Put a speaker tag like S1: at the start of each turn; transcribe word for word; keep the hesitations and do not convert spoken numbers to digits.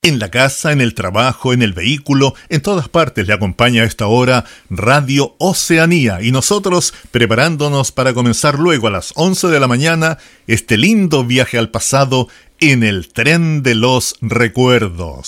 S1: En la casa, en el trabajo, en el vehículo, en todas partes le acompaña a esta hora Radio Oceanía y nosotros preparándonos para comenzar luego a las once de la mañana este lindo viaje al pasado en el tren de los recuerdos.